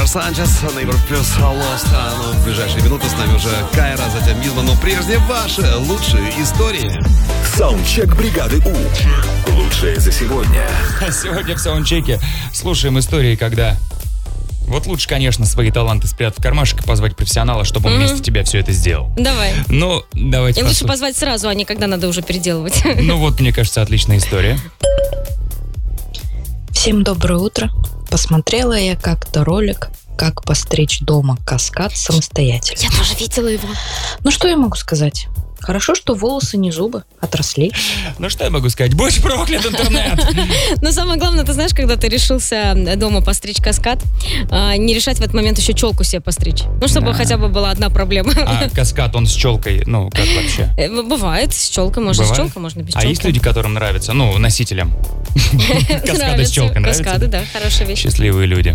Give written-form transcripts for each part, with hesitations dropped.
Кейра Санчес на Европе плюс Lost. Ну, в ближайшие минуты с нами уже Кайра, затем Мизма. Но прежде ваши лучшие истории. Саундчек бригады У. Лучшее за сегодня. Сегодня в саундчеке слушаем истории, когда... Вот лучше, конечно, свои таланты спрятать в кармашек и позвать профессионала, чтобы он вместо тебя все это сделал. Давай. Ну, давайте. И лучше позвать сразу, а не когда надо уже переделывать. Ну вот, мне кажется, отличная история. Всем доброе утро. Посмотрела я как-то ролик, как постричь дома каскад самостоятельно. Я тоже видела его. Ну что я могу сказать? Хорошо, что волосы не зубы, отросли. Ну что я могу сказать? Будь проклят, интернет! Но самое главное, ты знаешь, когда ты решился дома постричь каскад, не решать в этот момент еще челку себе постричь. Ну, чтобы хотя бы была одна проблема. А каскад, он с челкой, ну, как вообще? Бывает, с челкой можно, Бывает? с челкой можно, без челки. А есть люди, которым нравится, ну, носителям? Каскады с челкой нравятся? Каскады, да, хорошая вещь. Счастливые люди.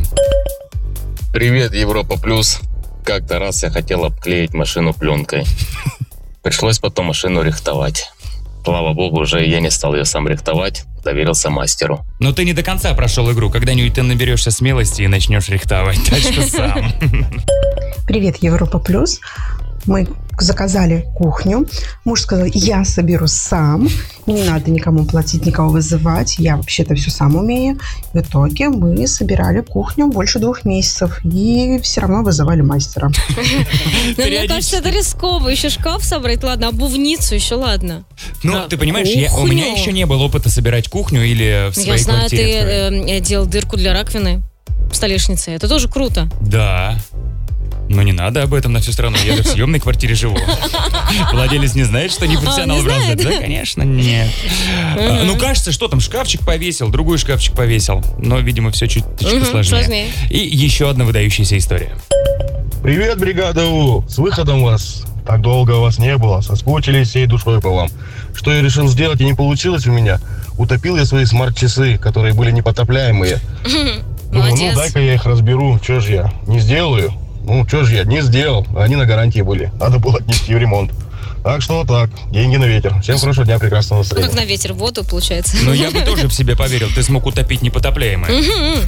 Привет, Европа Плюс. Как-то раз я хотел обклеить машину пленкой. Пришлось потом машину рихтовать. Слава богу, уже я не стал ее сам рихтовать, доверился мастеру. Но ты не до конца прошел игру. Когда-нибудь ты наберешься смелости и начнешь рихтовать тачку сам. Привет, Европа Плюс. Мы заказали кухню. Муж сказал, я соберу сам. Не надо никому платить, никого вызывать. Я вообще-то все сам умею. В итоге мы собирали кухню больше 2 месяцев. И все равно вызывали мастера. Но мне кажется, это рисково. Еще шкаф собрать, ладно, обувницу еще ладно. Ну, ты понимаешь, у меня еще не было опыта собирать кухню или в своей квартире. Я знаю, ты делал дырку для раковины в столешнице. Это тоже круто. Да. Но не надо об этом на всю страну. Я же в съемной квартире живу. Владелец не знает, что не профессионал в разлет? Да, конечно, нет. Ну, кажется, что там, шкафчик повесил, другой шкафчик повесил. Но, видимо, все чуть-чуть сложнее. И еще одна выдающаяся история. Привет, бригада У! С выходом вас. Так долго вас не было. Соскучились всей душой по вам. Что я решил сделать и не получилось у меня? Утопил я свои смарт-часы, которые были непотопляемые. Думаю, ну дай-ка я их разберу. Че ж я не сделаю? Ну, что же я не сделал, они на гарантии были. Надо было отнести в ремонт. Так что вот так, деньги на ветер. Всем хорошего дня, прекрасного настроения. Как на ветер, в воду, получается. Ну, я бы тоже в себе поверил. Ты смог утопить непотопляемое.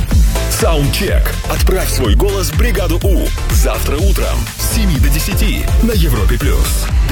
Саундчек. Отправь свой голос в бригаду У. Завтра утром с 7 до 10 на Европе+.